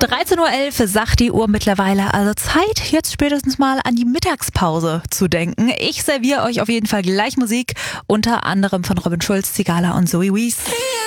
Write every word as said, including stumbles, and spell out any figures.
dreizehn Uhr elf sagt die Uhr mittlerweile. Also Zeit, jetzt spätestens mal an die Mittagspause zu denken. Ich serviere euch auf jeden Fall gleich Musik, unter anderem von Robin Schulz, Sigala und Zoe Wees.